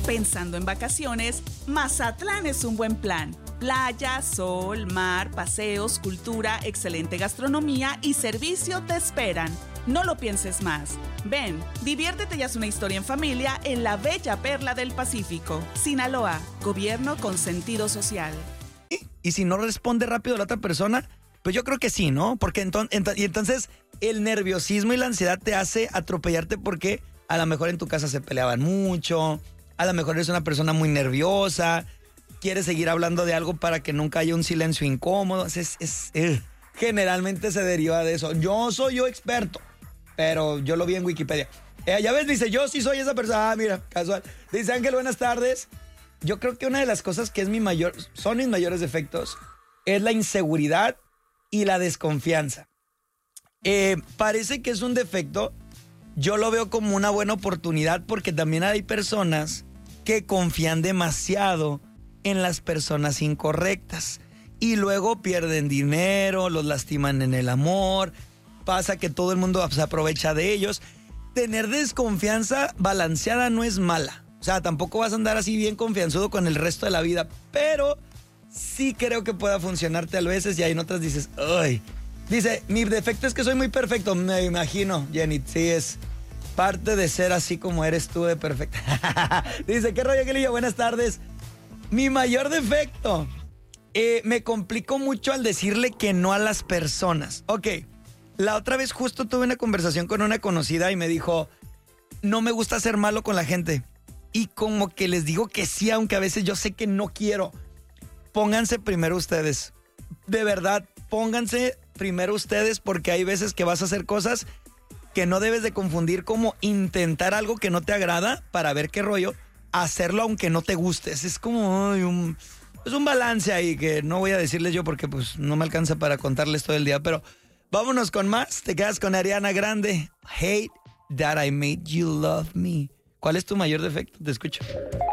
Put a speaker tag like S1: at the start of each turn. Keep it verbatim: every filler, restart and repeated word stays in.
S1: Pensando en vacaciones, Mazatlán es un buen plan. Playa, sol, mar, paseos, cultura, excelente gastronomía y servicio te esperan. No lo pienses más. Ven, diviértete y haz una historia en familia en la bella perla del Pacífico. Sinaloa, gobierno con sentido social.
S2: Y si no responde rápido la otra persona, pues yo creo que sí, ¿no? Porque enton- ent- y entonces el nerviosismo y la ansiedad te hace atropellarte porque a lo mejor en tu casa se peleaban mucho, a lo mejor eres una persona muy nerviosa, quieres seguir hablando de algo para que nunca haya un silencio incómodo. Es, es, es, eh, generalmente se deriva de eso. Yo soy yo experto, pero yo lo vi en Wikipedia. Eh, ya ves, dice, yo sí soy esa persona. Ah, mira, casual. Dice Ángel, buenas tardes. Yo creo que una de las cosas que es mi mayor, son mis mayores defectos es la inseguridad y la desconfianza. Eh, parece que es un defecto. Yo lo veo como una buena oportunidad porque también hay personas que confían demasiado en las personas incorrectas y luego pierden dinero, los lastiman en el amor, pasa que todo el mundo se aprovecha de ellos. Tener desconfianza balanceada no es mala. O sea, tampoco vas a andar así bien confianzudo con el resto de la vida, pero sí creo que pueda funcionarte a veces y hay en otras dices, ¡ay! Dice, mi defecto es que soy muy perfecto. Me imagino, Jenny, sí es parte de ser así como eres tú de perfecta. Dice, ¿qué rollo, Angelillo? Buenas tardes. Mi mayor defecto, eh, me complico mucho al decirle que no a las personas. Ok, la otra vez justo tuve una conversación con una conocida y me dijo, no me gusta ser malo con la gente. Y como que les digo que sí, aunque a veces yo sé que no quiero. Pónganse primero ustedes. De verdad, pónganse primero ustedes porque hay veces que vas a hacer cosas que no debes de confundir como intentar algo que no te agrada para ver qué rollo, hacerlo aunque no te gustes. Es como ay, un, es un balance ahí que no voy a decirles yo porque pues no me alcanza para contarles todo el día, pero vámonos con más. Te quedas con Ariana Grande. Hate that I made you love me. ¿Cuál es tu mayor defecto? Te escucho.